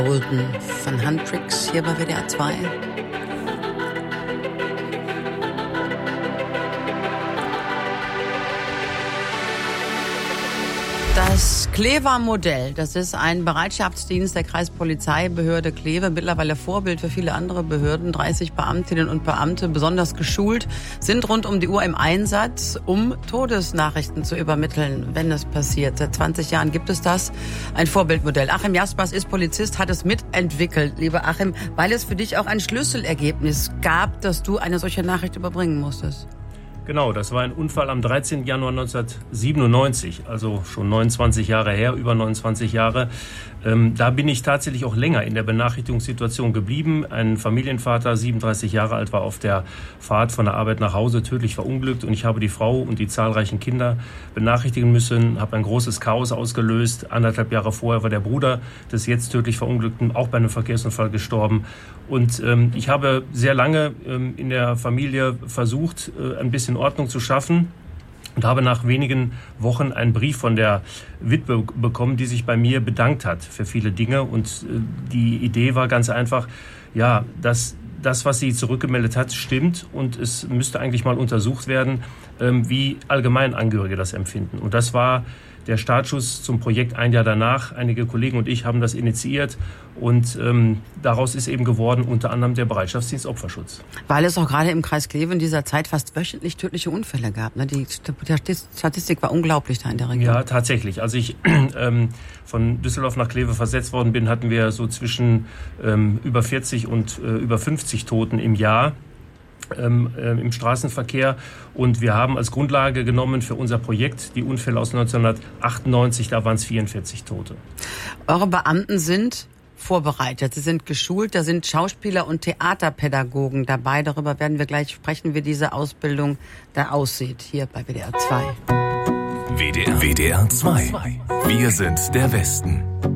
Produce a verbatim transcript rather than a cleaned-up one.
Golden von Huntrix hier bei W D R zwei. Das Kleve-Modell, das ist ein Bereitschaftsdienst der Kreispolizeibehörde Kleve, mittlerweile Vorbild für viele andere Behörden. dreißig Beamtinnen und Beamte, besonders geschult, sind rund um die Uhr im Einsatz, um Todesnachrichten zu übermitteln, wenn es passiert. Seit zwanzig Jahren gibt es das, ein Vorbildmodell. Achim Jaspers ist Polizist, hat es mitentwickelt, lieber Achim, weil es für dich auch ein Schlüsselergebnis gab, dass du eine solche Nachricht überbringen musstest. Genau, das war ein Unfall am dreizehnten Januar neunzehnhundertsiebenundneunzig, also schon neunundzwanzig Jahre her, über neunundzwanzig Jahre. Ähm, da bin ich tatsächlich auch länger in der Benachrichtigungssituation geblieben. Ein Familienvater, siebenunddreißig Jahre alt, war auf der Fahrt von der Arbeit nach Hause tödlich verunglückt und ich habe die Frau und die zahlreichen Kinder benachrichtigen müssen, habe ein großes Chaos ausgelöst. Anderthalb Jahre vorher war der Bruder des jetzt tödlich Verunglückten auch bei einem Verkehrsunfall gestorben. Und ähm, ich habe sehr lange ähm, in der Familie versucht, äh, ein bisschen Ordnung zu schaffen und habe nach wenigen Wochen einen Brief von der Witwe bekommen, die sich bei mir bedankt hat für viele Dinge. Und äh, die Idee war ganz einfach, ja, dass das, was sie zurückgemeldet hat, stimmt und es müsste eigentlich mal untersucht werden, ähm, wie Allgemeinangehörige das empfinden. Und das war der Startschuss zum Projekt ein Jahr danach. Einige Kollegen und ich haben das initiiert und ähm, daraus ist eben geworden unter anderem der Bereitschaftsdienst Opferschutz. Weil es auch gerade im Kreis Kleve in dieser Zeit fast wöchentlich tödliche Unfälle gab. Ne? Die Statistik war unglaublich da in der Region. Ja, tatsächlich. Als ich ähm, von Düsseldorf nach Kleve versetzt worden bin, hatten wir so zwischen ähm, über vierzig und äh, über fünfzig Toten im Jahr. Ähm, äh, im Straßenverkehr und wir haben als Grundlage genommen für unser Projekt die Unfälle aus neunzehnhundertachtundneunzig, da waren es vierundvierzig Tote. Eure Beamten sind vorbereitet, sie sind geschult, da sind Schauspieler und Theaterpädagogen dabei. Darüber werden wir gleich sprechen, wie diese Ausbildung da aussieht, hier bei W D R zwei. W D R, W D R zwei. Wir sind der Westen.